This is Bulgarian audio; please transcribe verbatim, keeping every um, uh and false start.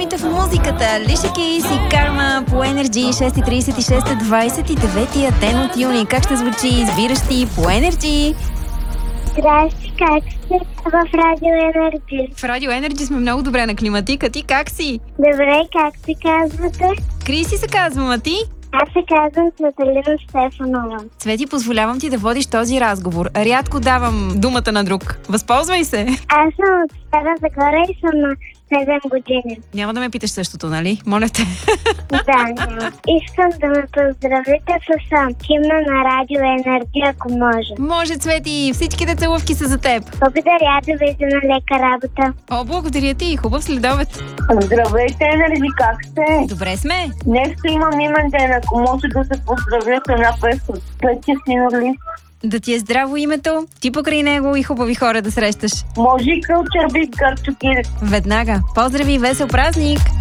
най-големите в музиката. Alicia Keys и Karma по Energy. Шест и трийсет и шест, двайсет и деветия ден от юни. Как ще звучи избираш ти по Energy? Здрасти, как сте в Радио Energy? В Радио Energy сме много добре на климатика. Ти как си? Добре, как се казвате? Криси се казвам, а ти? Аз се казвам Цветелина Стефанова. Цвети, позволявам ти да водиш този разговор. Рядко давам думата на друг. Възползвай се. Аз съм от Стара Загора и съм на седем години. Няма да ме питаш същото, нали? Моля те. Да, няма. Искам да ме поздравите с а, химна на Радио Енергия, ако може. Може, Цвети. Всичките целувки са за теб. Благодаря, довиждане, лека работа. О, благодаря ти. Хубав следобед. Здравейте, Енерги, как сте? Добре сме. Днес имам имен ден, ако може да се поздравя с една песен от Петя Синорли. Да ти е здраво името. Ти покрай него и хубави хора да срещаш. Може и Кълчер Бит Гарчукир. Веднага. Поздрави и весел празник!